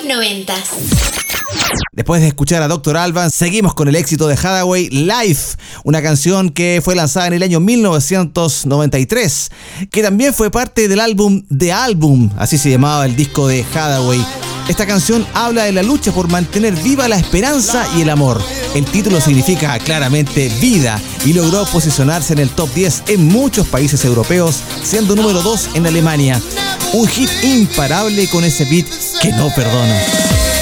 Top 90. Después de escuchar a Dr. Alban, seguimos con el éxito de Hathaway, Life, una canción que fue lanzada en el año 1993, que también fue parte del álbum The Album, así se llamaba el disco de Hathaway. Esta canción habla de la lucha por mantener viva la esperanza y el amor. El título significa claramente vida y logró posicionarse en el top 10 en muchos países europeos, siendo número 2 en Alemania. Un hit imparable con ese beat que no perdona.